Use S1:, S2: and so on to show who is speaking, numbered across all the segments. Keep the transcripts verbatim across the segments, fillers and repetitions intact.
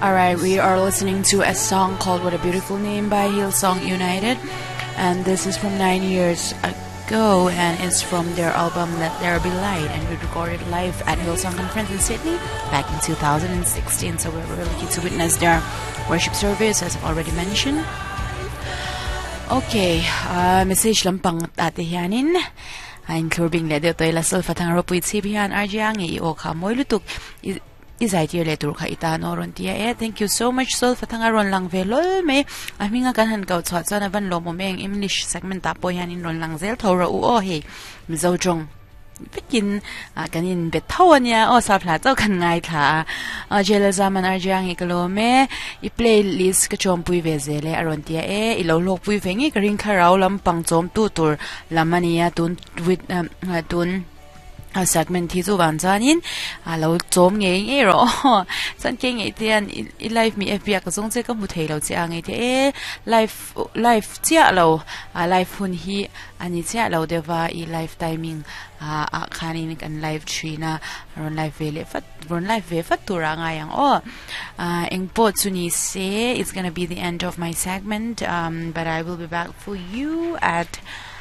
S1: Alright, we are listening to a song called What a Beautiful Name by Hillsong United, and this is from nine years ago, and it's from their album Let There Be Light, and we recorded live at Hillsong Conference in Sydney back in two thousand sixteen, so we're really lucky to witness their worship service, as I've already mentioned. Okay, uh, message lang pang atihanin. Ein kurbing le dito ila sul fatang ropuit sibihan arjiang i o ka moy lutuk izay tier le tur ka ita noron tia e. Thank you so much sul fatang aron lang velol me ami nga kanhan ka utsa sa na ban lo mo meng English segment tapo yan in ron lang zel thora u o he mizo jong Pekin kanin betawan niya o sa plato kan ngay ta jela zaman arjiang ikalome i playlist ka chom pui vezele aron tia e ilolok pui vengi karing kharaw lam pangchom tu tur lamania tun with tun a segment hi chu wan chanin a lo chom nge nge ro san ke nge tian i live mi fb ka zong che ka mu thei lo che ange te e live live chia lo a live hun hi ani chia lo dewa i live timing a a khanin kan live trina ron live vele fat ron live ve fat tura nga yang o eng po chuni se it's going to be the end of my segment, um but I will be back for you at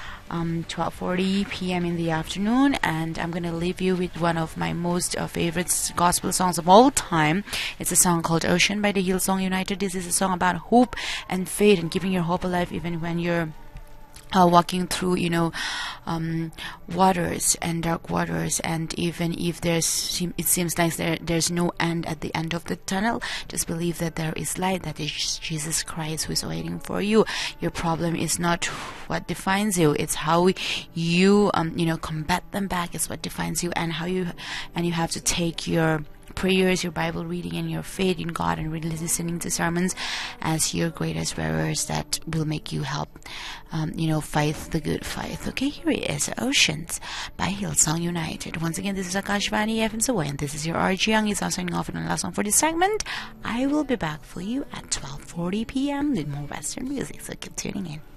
S1: Um, twelve forty p.m. in the afternoon, and I'm gonna leave you with one of my most uh, favorite gospel songs of all time. It's a song called Ocean by the Hillsong United. This is a song about hope and faith and keeping your hope alive even when you're Uh, walking through, you know, um, waters and dark waters, and even if there's, it seems like there there's no end at the end of the tunnel, just believe that there is light. That is Jesus Christ who is waiting for you. Your problem is not what defines you; it's how you, um, you know, combat them back. Is what defines you, and how you, and you have to take your prayers, your Bible reading, and your faith in God, and really listening to sermons as your greatest wearers that will make you help, um, you know, fight the good fight. Okay, here it is, Oceans by Hillsong United. Once again, this is Akashvani F. and Saway, and this is your R G Young. It's signing off on the last one for this segment. I will be back for you at twelve forty p.m. with more Western music, so keep tuning in.